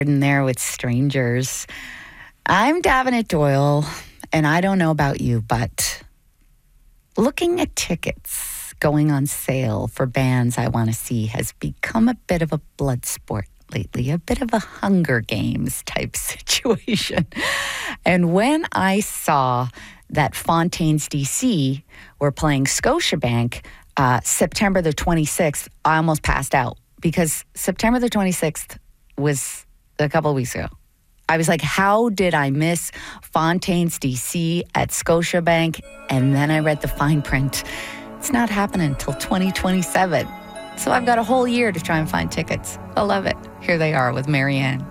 in there with strangers. I'm Davenant Doyle, and I don't know about you, but looking at tickets going on sale for bands I want to see has become a bit of a blood sport lately, a bit of a Hunger Games type situation. And when I saw that Fontaines DC were playing Scotiabank September the 26th, I almost passed out because September the 26th was a couple of weeks ago. I was like, how did I miss Fontaines DC at Scotiabank? And then I read the fine print. It's not happening until 2027. So I've got a whole year to try and find tickets. I love it. Here they are with Marianne.